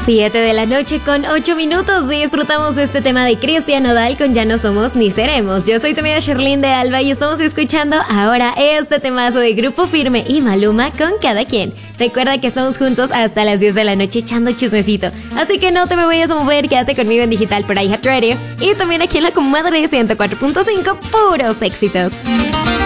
7 de la noche con 8 minutos y disfrutamos este tema de Cristian Nodal con Ya no somos ni seremos. Yo soy tu amiga Sherlyn de Alba y estamos escuchando ahora este temazo de Grupo Firme y Maluma con Cada Quien. Recuerda que estamos juntos hasta las 10 de la noche echando chismecito, así que no te me vayas a mover, quédate conmigo en digital por iHeartRadio y también aquí en la comadre 104.5, puros éxitos.